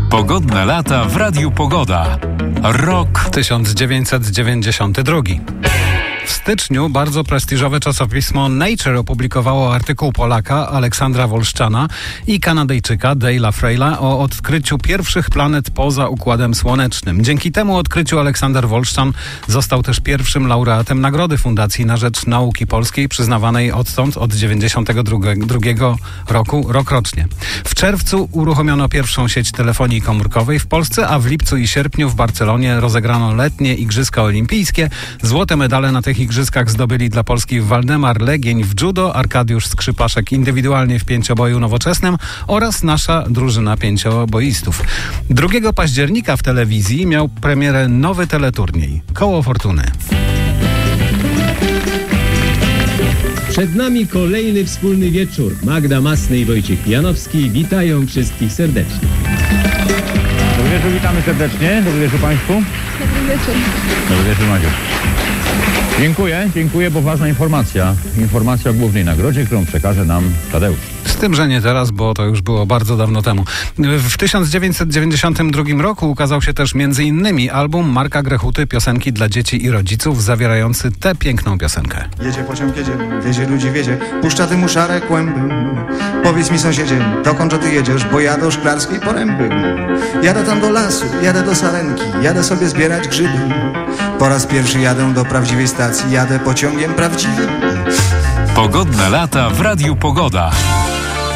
Pogodne lata w Radiu Pogoda. Rok 1992. W styczniu bardzo prestiżowe czasopismo Nature opublikowało artykuł Polaka Aleksandra Wolszczana i Kanadyjczyka Dale'a Freyla o odkryciu pierwszych planet poza Układem Słonecznym. Dzięki temu odkryciu Aleksander Wolszczan został też pierwszym laureatem Nagrody Fundacji na Rzecz Nauki Polskiej, przyznawanej odtąd od 1992 roku rokrocznie. W czerwcu uruchomiono pierwszą sieć telefonii komórkowej w Polsce, a w lipcu i sierpniu w Barcelonie rozegrano letnie Igrzyska Olimpijskie. Złote medale na tych igrzyskach zdobyli dla Polski Waldemar Legień w judo, Arkadiusz Skrzypaszek indywidualnie w pięcioboju nowoczesnym oraz nasza drużyna pięcioboistów. 2 października w telewizji miał premierę nowy teleturniej Koło Fortuny. Przed nami kolejny wspólny wieczór. Magda Masny i Wojciech Janowski witają wszystkich serdecznie. Dobry wieczór, witamy serdecznie. Dobry wieczór Państwu. Dobry wieczór. Dobry wieczór Madziu. Dziękuję, bo ważna informacja. Informacja o głównej nagrodzie, którą przekaże nam Tadeusz. Z tym, że nie teraz, bo to już było bardzo dawno temu. W 1992 roku ukazał się też m.in. album Marka Grechuty Piosenki dla dzieci i rodziców, zawierający tę piękną piosenkę. Jedzie pociąg, wiezie ludzi, wiezie, puszcza dymu szare kłęby. Powiedz mi sąsiedzie, dokąd ty jedziesz, bo ja do Szklarskiej Poręby. Jadę tam do lasu, jadę do Sarenki, jadę sobie zbierać grzyby. Po raz pierwszy jadę do prawdziwej stacji, jadę pociągiem prawdziwym. Pogodne lata w Radiu Pogoda.